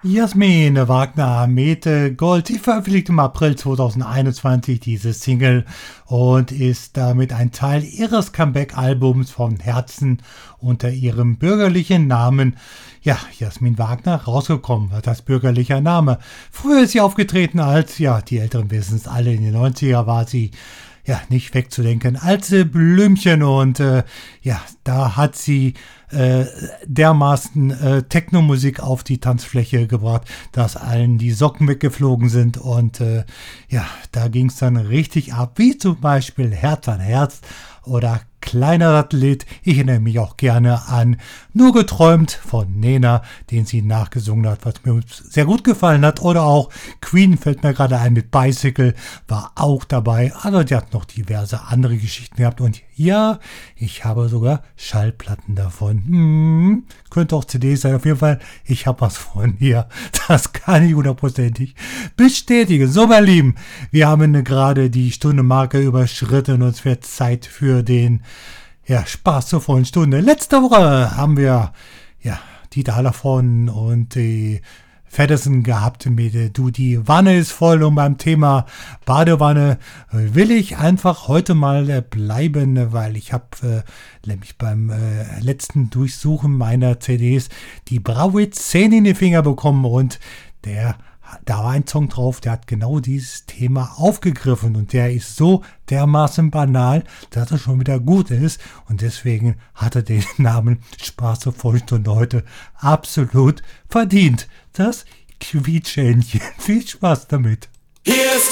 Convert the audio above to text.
Jasmin Wagner mit Gold, die veröffentlichte im April 2021 diese Single und ist damit ein Teil ihres Comeback-Albums von Herzen unter ihrem bürgerlichen Namen, ja, Jasmin Wagner, rausgekommen. Was heißt bürgerlicher Name? Früher ist sie aufgetreten als, ja, die Älteren wissen es alle, in den 90er war sie ja nicht wegzudenken als Blümchen und ja, da hat sie dermaßen Techno-Musik auf die Tanzfläche gebracht, dass allen die Socken weggeflogen sind und ja, da ging es dann richtig ab, wie zum Beispiel Herz an Herz oder Kleiner Satellit. Ich erinnere mich auch gerne an Nur geträumt von Nena, den sie nachgesungen hat, was mir sehr gut gefallen hat. Oder auch Queen fällt mir gerade ein mit Bicycle, war auch dabei. Also die hat noch diverse andere Geschichten gehabt. Und ja, ich habe sogar Schallplatten davon. Könnte auch CDs sein. Auf jeden Fall, ich habe was von hier. Das kann ich hundertprozentig bestätigen. So, mein Lieben, wir haben gerade die Stundenmarke überschritten und es wird Zeit für den Spaß zur vollen Stunde. Letzte Woche haben wir Dieter Hallervorden und die Feddersen gehabt mit Du, die Wanne ist voll, und beim Thema Badewanne will ich einfach heute mal bleiben, weil ich habe nämlich beim letzten Durchsuchen meiner CDs die Brauwitz 10 in die Finger bekommen und da war ein Song drauf, der hat genau dieses Thema aufgegriffen und der ist so dermaßen banal, dass er schon wieder gut ist und deswegen hat er den Namen Spaß zur Vollstunde heute absolut verdient. Das Quietschähnchen. Viel Spaß damit. Hier ist